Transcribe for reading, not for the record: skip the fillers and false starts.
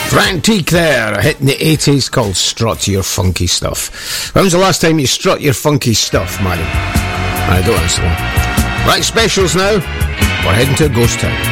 Frantique there, hitting the 80s, called Strut Your Funky Stuff. When was the last time you strut your funky stuff, madam? I don't answer that. Right, specials now. We're heading to a ghost town.